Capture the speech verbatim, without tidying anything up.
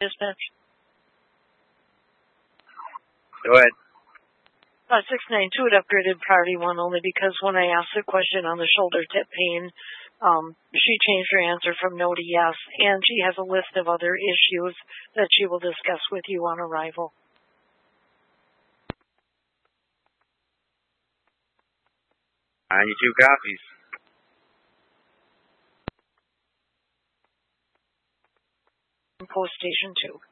Dispatch. Go ahead. Uh, six nine two had upgraded priority one only because when I asked the question on the shoulder tip pain, um, she changed her answer from no to yes, and she has a list of other issues that she will discuss with you on arrival. ninety-two copies. Post Station two.